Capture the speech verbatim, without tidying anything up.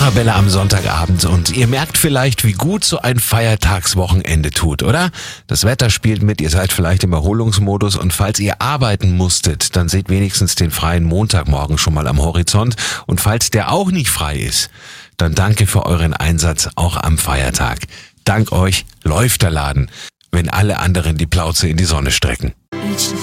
Arabella am Sonntagabend und ihr merkt vielleicht, wie gut so ein Feiertagswochenende tut, oder? Das Wetter spielt mit, ihr seid vielleicht im Erholungsmodus und falls ihr arbeiten musstet, dann seht wenigstens den freien Montagmorgen schon mal am Horizont und falls der auch nicht frei ist, dann danke für euren Einsatz auch am Feiertag. Dank euch läuft der Laden, wenn alle anderen die Plauze in die Sonne strecken.